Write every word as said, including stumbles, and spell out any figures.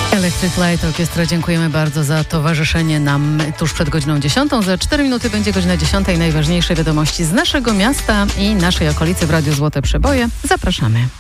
Electric Light Orchestra, dziękujemy bardzo za towarzyszenie nam tuż przed godziną dziesiątą. Za cztery minuty będzie godzina dziesiąta i najważniejsze wiadomości z naszego miasta i naszej okolicy w Radiu Złote Przeboje. Zapraszamy.